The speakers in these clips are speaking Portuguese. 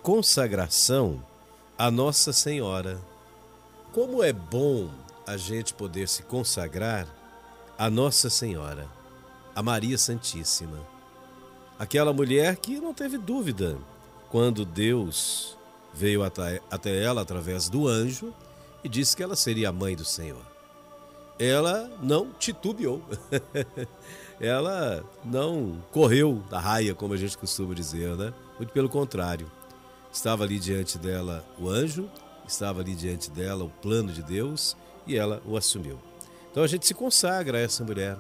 consagração a Nossa Senhora. Como é bom a gente poder se consagrar a Nossa Senhora, a Maria Santíssima. Aquela mulher que não teve dúvida quando Deus veio até ela através do anjo e disse que ela seria a mãe do Senhor. Ela não titubeou, ela não correu da raia, como a gente costuma dizer, né? Muito pelo contrário, estava ali diante dela o anjo, estava ali diante dela o plano de Deus e ela o assumiu. Então a gente se consagra a essa mulher,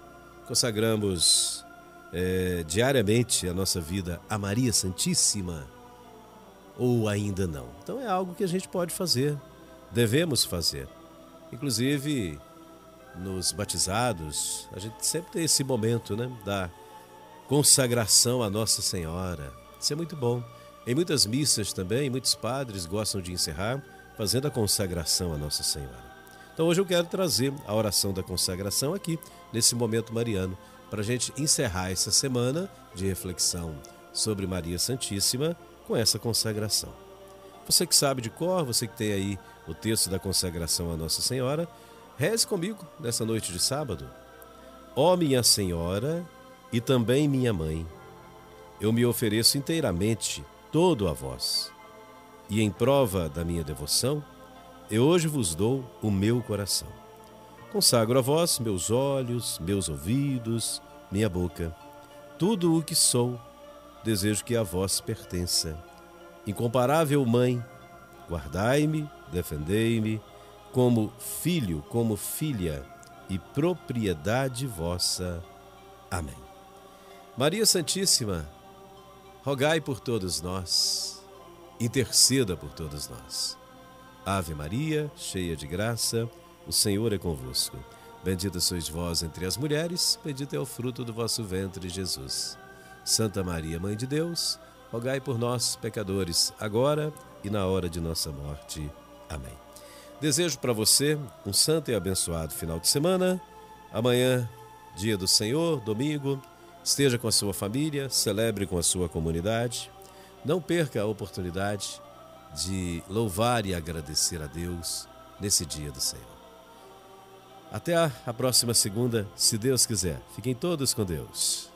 consagramos diariamente a nossa vida a Maria Santíssima, ou ainda não. Então é algo que a gente pode fazer, devemos fazer. Inclusive, nos batizados, a gente sempre tem esse momento, né, da consagração a Nossa Senhora. Isso é muito bom. Em muitas missas também, muitos padres gostam de encerrar fazendo a consagração a Nossa Senhora. Então hoje eu quero trazer a oração da consagração aqui, nesse momento mariano, para a gente encerrar essa semana de reflexão sobre Maria Santíssima com essa consagração. Você que sabe de cor, você que tem aí o texto da consagração a Nossa Senhora, reze comigo nessa noite de sábado. Ó minha Senhora e também minha Mãe, eu me ofereço inteiramente todo a vós, e em prova da minha devoção, eu hoje vos dou o meu coração. Consagro a vós meus olhos, meus ouvidos, minha boca. Tudo o que sou, desejo que a vós pertença. Incomparável Mãe, guardai-me, defendei-me, como filho, como filha e propriedade vossa. Amém. Maria Santíssima, rogai por todos nós, interceda por todos nós. Ave Maria, cheia de graça, o Senhor é convosco. Bendita sois vós entre as mulheres, bendito é o fruto do vosso ventre, Jesus. Santa Maria, Mãe de Deus, rogai por nós, pecadores, agora e na hora de nossa morte. Amém. Desejo para você um santo e abençoado final de semana. Amanhã, dia do Senhor, domingo, esteja com a sua família, celebre com a sua comunidade. Não perca a oportunidade de louvar e agradecer a Deus nesse dia do Senhor. Até a próxima segunda, se Deus quiser. Fiquem todos com Deus.